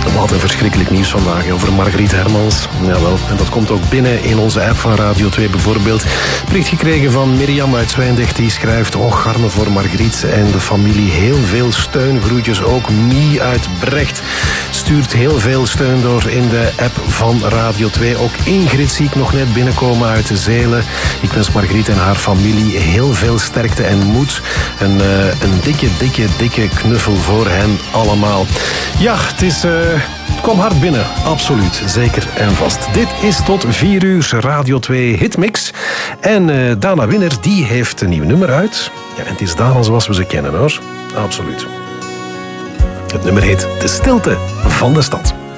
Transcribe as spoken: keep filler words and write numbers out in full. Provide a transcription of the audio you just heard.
Wat een verschrikkelijk nieuws vandaag over Margriet Hermans. Jawel, en dat komt ook binnen in onze app van Radio twee bijvoorbeeld. Bericht gekregen van Mirjam uit Zwijndrecht, die schrijft: och, arme voor Margriet en de familie. Heel veel steun. Groetjes ook Mie uit Brecht. Stuurt heel veel steun door in de app van Radio twee. Ook Ingrid zie ik nog net binnenkomen uit de Zelen. Ik wens Margriet en haar familie heel veel sterkte en moed. En uh, een dikke, dikke, dikke knuffel voor hen allemaal. Ja, het is... Uh, kom hard binnen, absoluut, zeker en vast. Dit is tot vier uur Radio twee Hitmix. En uh, Dana Winner, die heeft een nieuw nummer uit. Ja, en het is Dana zoals we ze kennen, hoor. Absoluut. Het nummer heet De Stilte van de Stad.